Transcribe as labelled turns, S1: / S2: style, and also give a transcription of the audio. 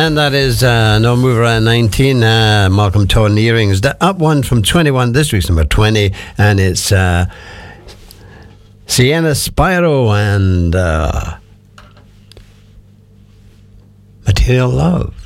S1: And that is No Mover at 19, Malcolm Todd Earrings. Up one from 21, this week's number 20, and it's Sienna Spyro and Material Love.